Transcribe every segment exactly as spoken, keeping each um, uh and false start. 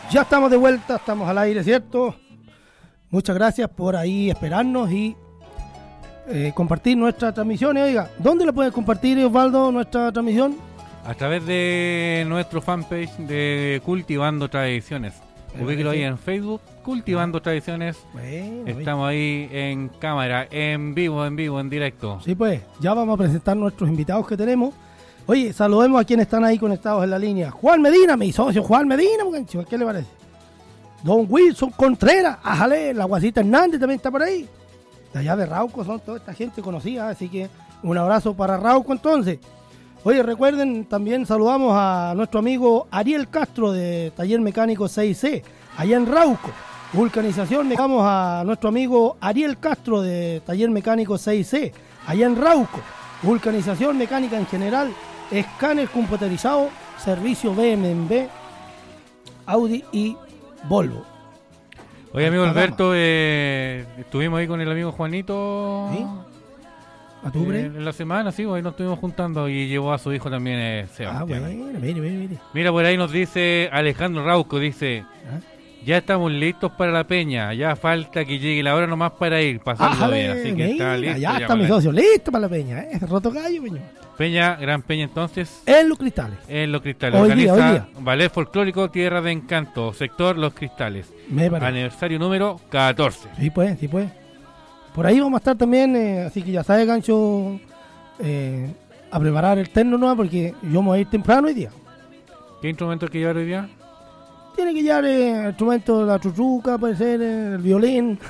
Ya estamos de vuelta, estamos al aire, ¿cierto? Muchas gracias por ahí esperarnos y eh, compartir nuestra transmisión. Y oiga, ¿dónde la puedes compartir, Osvaldo, nuestra transmisión? A través de nuestro fanpage de Cultivando Tradiciones. Ubíquelo ahí en Facebook, Cultivando Tradiciones. Bueno, Estamos ahí en cámara, en vivo, en vivo, en directo. Sí, pues, ya vamos a presentar nuestros invitados que tenemos. Oye, saludemos a quienes están ahí conectados en la línea. Juan Medina, mi socio Juan Medina, ¿qué le parece? Don Wilson Contreras, ajale, la Guasita Hernández también está por ahí. De allá de Rauco son toda esta gente conocida, así que un abrazo para Rauco entonces. Oye, recuerden, también saludamos a nuestro amigo Ariel Castro de Taller Mecánico seis C, allá en Rauco. Vulcanización, vamos a nuestro amigo Ariel Castro de Taller Mecánico seis C, allá en Rauco. Vulcanización mecánica en general, escáner computerizado, servicio B M W, Audi y Volvo. Oye, amigo Alberto, eh, estuvimos ahí con el amigo Juanito. ¿Sí? ¿A tu eh, en la semana, sí, ahí nos estuvimos juntando y llevó a su hijo también, eh, Sebastián. Ah, bueno, mire, mire, mire. Mira, por ahí nos dice Alejandro Rauco, dice... ¿Ah? Ya estamos listos para la peña, ya falta que llegue la hora nomás para ir, pasarlo bien, así que mira, está listo. Ya está mi socio, listo para la peña, ¿eh? Roto gallo, peña. Peña, gran peña entonces. En Los Cristales. En Los Cristales. Hoy Organiza día, hoy día. Ballet Folclórico Tierra de Encanto, sector Los Cristales. Me parece. Aniversario número catorce. Sí, pues, sí, pues. Por ahí vamos a estar también, eh, así que ya sabes, Gancho, eh, a preparar el terno nuevo porque yo me voy a ir temprano hoy día. ¿Qué instrumento hay que llevar hoy día? Tiene que llevar eh, el instrumento, la chuchuca, puede ser eh, el violín.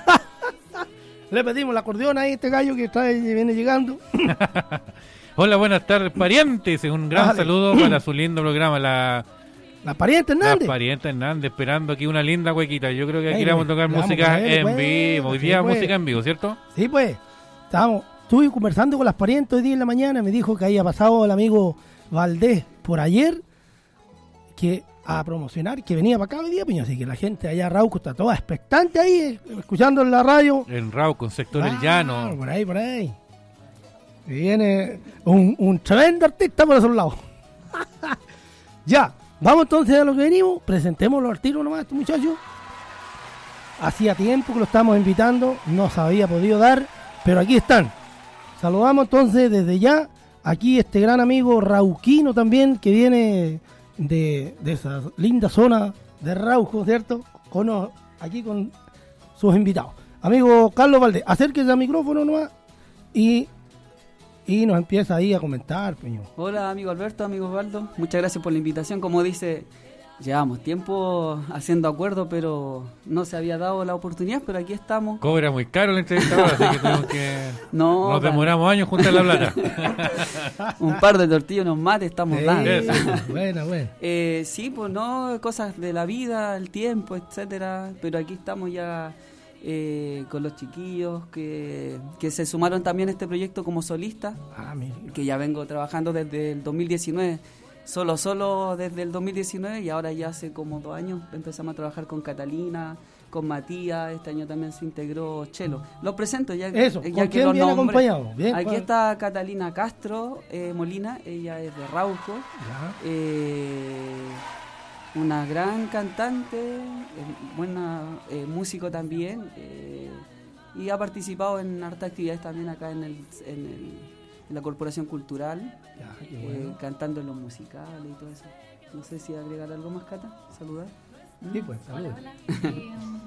Le pedimos el acordeón a este gallo que está, viene llegando. Hola, buenas tardes, parientes. Un gran Dale. saludo para su lindo programa, la... La pariente Hernández. La pariente Hernández, esperando aquí una linda huequita. Yo creo que aquí Hey, le vamos a tocar le vamos música a poner, en pues, vivo. Hoy sí, día pues. música en vivo, ¿cierto? Sí, pues. Estábamos, estuve conversando con las parientes hoy día en la mañana. Me dijo que había pasado el amigo Valdés por ayer que a promocionar, que venía para acá hoy día, piño. Así que la gente allá Rauco está toda expectante ahí, escuchando en la radio. En Rauco, en sector ah, El Llano. Por ahí, por ahí. Y viene un, un tremendo artista por esos lados. Ya, vamos entonces a lo que venimos. Presentémoslo al tiro nomás, este muchacho. Hacía tiempo que lo estamos invitando, no se había podido dar, pero aquí están. Saludamos entonces desde ya aquí este gran amigo rauquino también, que viene de, de esa linda zona de Rauco, ¿cierto? Con, aquí con sus invitados. Amigo Carlos Valdés, acérquese al micrófono nomás y, y nos empieza ahí a comentar, peño. Hola, amigo Alberto, amigo Osvaldo, muchas gracias por la invitación. Como dice, llevamos tiempo haciendo acuerdos, pero no se había dado la oportunidad, pero aquí estamos. Cobra muy caro el entrevistador, así que tenemos que... No, nos demoramos años juntar la plata. Un par de tortillas nos mate estamos Sí, dando. Bueno, bueno. Eh, sí, pues no, cosas de la vida, el tiempo, etcétera. Pero aquí estamos ya eh, con los chiquillos que, que se sumaron también a este proyecto como solistas, Ah, mire. que ya vengo trabajando desde el dos mil diecinueve. Solo, solo desde el dos mil diecinueve y ahora ya hace como dos años empezamos a trabajar con Catalina, con Matías, este año también se integró Chelo. Los presento ya, Eso, ya ¿con que quién los viene nombré. acompañado? Bien, Aquí ¿cuál? está Catalina Castro eh, Molina, ella es de Rauco, Ya. eh, una gran cantante, eh, buena eh, músico también, eh, y ha participado en hartas actividades también acá en el... En el en la Corporación Cultural, Ya, qué eh, bueno. cantando en los musicales y todo eso. No sé si agregar algo más, Cata, saludar. Sí, pues, saludos. Hola, hola. Eh,